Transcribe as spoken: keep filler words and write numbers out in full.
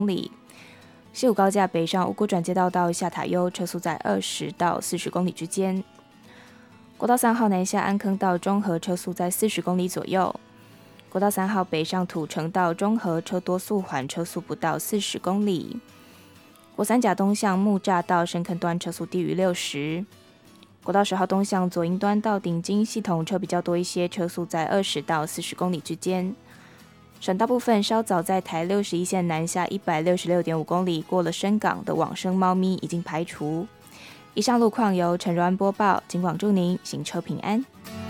里。西武高架北上五股转接道到下塔悠，车速在二十到四十公里之间。国道三号南下安坑到中和，车速在四十公里左右。国道三号北上土城到中和，车多速缓，车速不到四十公里。国三甲东向木栅到深坑段，车速低于六十。国道十号东向左营端到顶金系统车比较多一些，车速在二十到四十公里之间。省道部分稍早在台六十一线南下一百六十六点五公里，过了深港的往生猫咪已经排除。以上路况由陈如安播报，警广祝您行车平安。